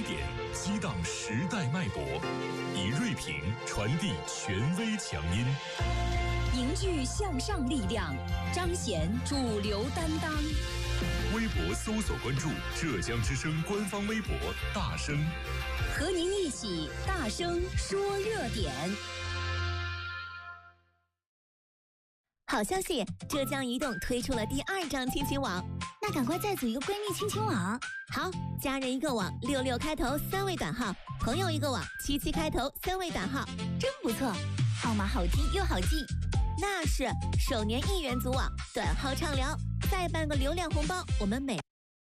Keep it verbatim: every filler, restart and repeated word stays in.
点，激荡时代脉搏，以锐评传递权威强音， 凝聚向上力量，彰显主流担当。 微博搜索关注浙江之声官方微博大声， 和您一起大声说热点。 好消息，浙江移动推出了第二张亲情网， 那赶快再组一个闺蜜亲情网。 好，家人一个网，六六开头三位短号；朋友一个网，七七开头三位短号， 真不错，号码好听又好记。 那是首年一元组网，短号畅聊，再办个流量红包，我们每